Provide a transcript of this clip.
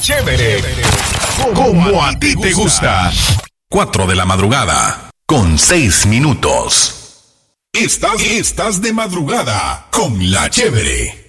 Chévere, como a ti te gusta. 4 de la madrugada, con 6 minutos. Estás de madrugada con La Chévere.